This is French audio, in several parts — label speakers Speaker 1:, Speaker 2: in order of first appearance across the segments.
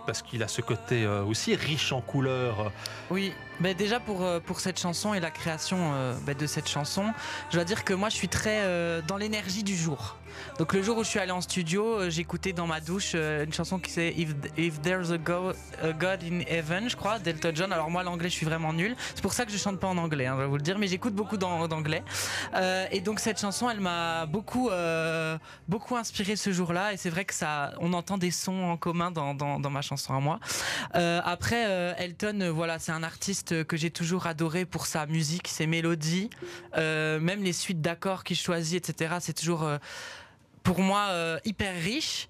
Speaker 1: parce qu'il a ce côté aussi riche en couleurs.
Speaker 2: Oui, déjà pour cette chanson et la création de cette chanson, je dois dire que moi je suis très dans l'énergie du jour. Donc le jour où je suis allé en studio, j'écoutais dans ma douche une chanson qui c'est If There's a God in Heaven, je crois, d'Elton John. Alors moi l'anglais je suis vraiment nul, c'est pour ça que je chante pas en anglais, je vais vous le dire, mais j'écoute beaucoup d'anglais. Et donc cette chanson elle m'a beaucoup inspiré ce jour-là, et c'est vrai que on entend des sons en commun dans ma chanson à moi. Après Elton, voilà, c'est un artiste que j'ai toujours adoré pour sa musique, ses mélodies, même les suites d'accords qu'il choisit, etc. C'est toujours pour moi hyper riche,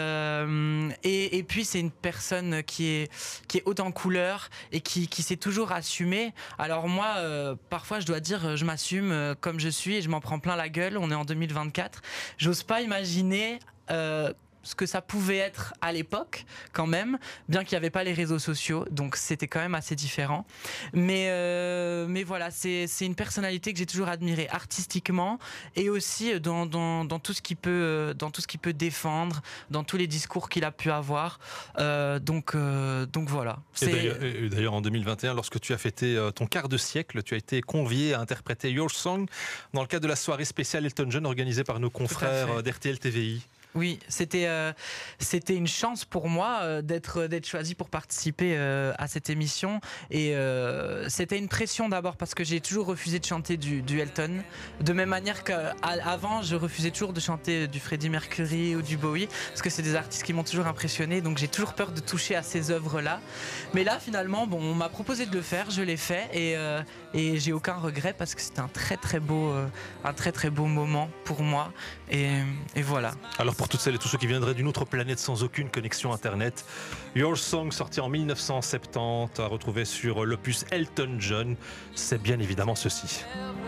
Speaker 2: et puis c'est une personne qui est haute en couleurs et qui s'est toujours assumée. Alors moi parfois je dois dire je m'assume comme je suis et je m'en prends plein la gueule. On est en 2024, j'ose pas imaginer ce que ça pouvait être à l'époque quand même, bien qu'il n'y avait pas les réseaux sociaux, donc c'était quand même assez différent. Mais voilà, c'est une personnalité que j'ai toujours admirée artistiquement, et aussi dans tout ce qu'il peut défendre, dans tous les discours qu'il a pu avoir. Donc voilà.
Speaker 1: Et d'ailleurs en 2021, lorsque tu as fêté ton quart de siècle, tu as été convié à interpréter Your Song dans le cadre de la soirée spéciale Elton John organisée par nos confrères d'RTL TVI.
Speaker 2: Oui, c'était une chance pour moi d'être choisi pour participer à cette émission, et c'était une pression d'abord parce que j'ai toujours refusé de chanter du Elton, de même manière qu'avant je refusais toujours de chanter du Freddie Mercury ou du Bowie, parce que c'est des artistes qui m'ont toujours impressionné, donc j'ai toujours peur de toucher à ces œuvres-là. Mais là finalement, on m'a proposé de le faire, je l'ai fait, et j'ai aucun regret parce que c'était un très très beau moment pour moi, et voilà.
Speaker 1: Alors pour toutes celles et tous ceux qui viendraient d'une autre planète sans aucune connexion internet, Your Song, sorti en 1970, à retrouver sur l'opus Elton John, c'est bien évidemment ceci.